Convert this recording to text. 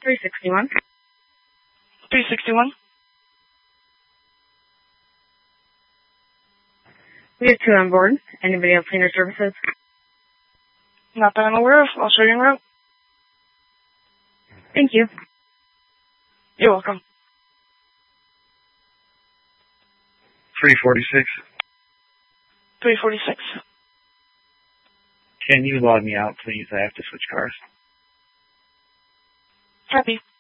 361. 361. We have 2 on board. Anybody else need our services? Not that I'm aware of. I'll show you en route. Thank you. You're welcome. 346. 346. Can you log me out, please? I have to switch cars. Happy.